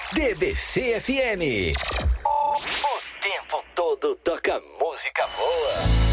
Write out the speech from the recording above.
DBC FM. O tempo todo toca música boa.